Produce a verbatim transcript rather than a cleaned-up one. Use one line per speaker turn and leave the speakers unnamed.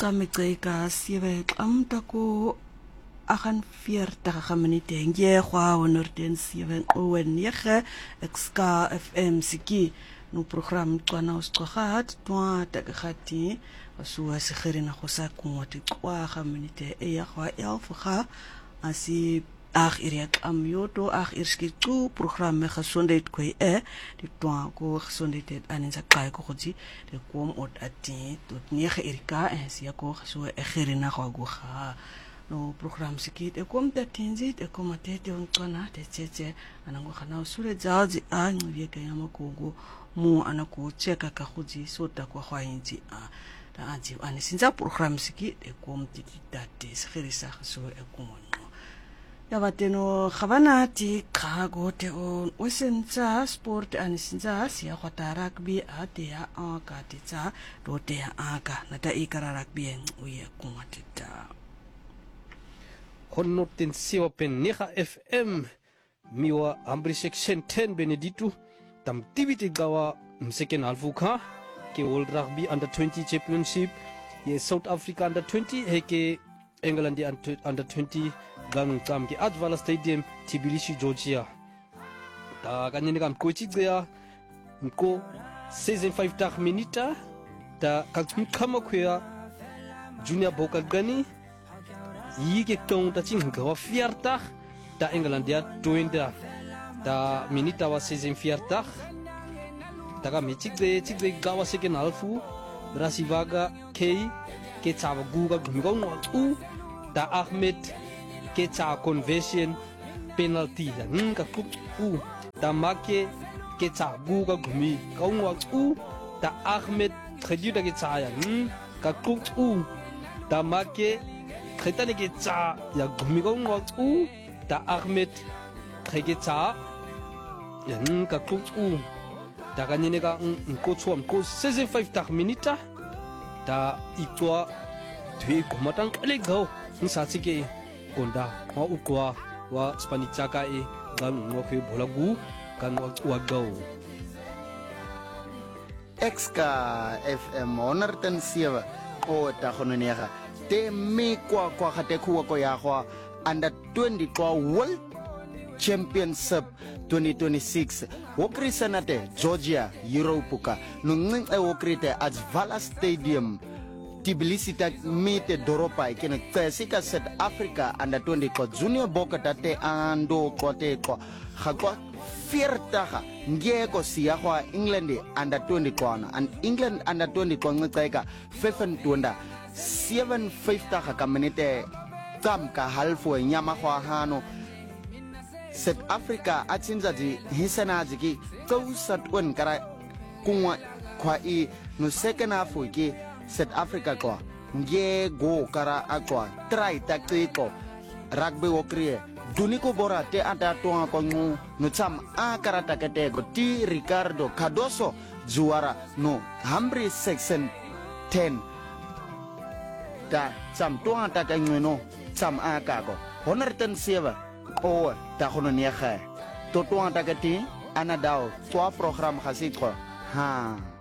cameceka siwe xamta ko agan veertig minute nge gwa honderd sewe owen nege xka F M siki no program tswana usqagat twa takagati so asigirina go sa kwati kwa ga minute e ya gwa elf ga asi ag iriak am yoto ag irski tu programme gesondheid kwe e die twa ko gesondheid aan in sa kai ko godi de kom ot ati tot nege irika en sia ko so e girina go go ga no program sikit e kom dat tinzit e kom atete on tswana te tete anango khana usule jaji a ngiye ke yamakongo mu anako cheka ka godi so ta kwa khwainti a da anti ani sinza program sikit e kom titidate sigirisa so e kom ya bateno khabana ti khago te on wesenza sport and sinza sia khota rugby ate ya aka tsa do te ya aka nata ikara rugby uye kumatita
honderd zeven punt negen F M miwa ambri section ten Benedito tam tiviti gawa mseken halfuka ke World Rugby Under twenty Championship ye South Africa Under twenty heke England Under twenty gang kam ke Advala Stadium Tbilisi Georgia ta kanyene kam coach ya mko sesentachtig minute ta kaltum kama khoya Junior Bokal Gani yike tong ta ching gawa veertig ta England ya twenty ta minute wa sesenveertig ta ka michigde chigde gawa second halfu Rasivaga K ke tsawa guga gumigo u ta Ahmed ke tsa conversion penalty da nka kup u da make ke tsa guga gumi kaungwa u da Ahmed khaju da ke tsa ya ka kup u da make khetane ke tsa ya gumi kaungwa u da Ahmed khege tsa ya nka kup u da kanyene ka nkotswa mko seventy-five minute da itwa thwe komatang kale go nsatsi ke konda wa ukwa wa spanichaka e gan no ke bolagu kan wa go
Xka F M honderd zeven o ta gononega te me kwa kwa gate khu ko ya gwa under twenty kwa World Championship twenty twenty-six wokrisana te Georgia Europe no ngce wokrite Advala Stadium Tbilisi ta mite doropa ikene tsika South Africa under twenty ko Junior Bokata te ando ko te ko khakwa veertig ngeko siya kwa England under twenty kwana and England under twenty ko ngceka twenty seven fifty ka minute tam ka halfo nyama kwa hano South Africa atsinza di hisana jiki kausat wen kara kunwa kwa i no second half ki South Africa kwa nge go kara akwa try tactical rugby wokrie duniko bora te ata toa ko ngu no cham a kara takete go ti Ricardo Cardoso juara no Humphrey section ten ta cham toa ta no cham a ka go honderd zeven o ta khono ne kha to toa taketi anadao twa program khasit ko ha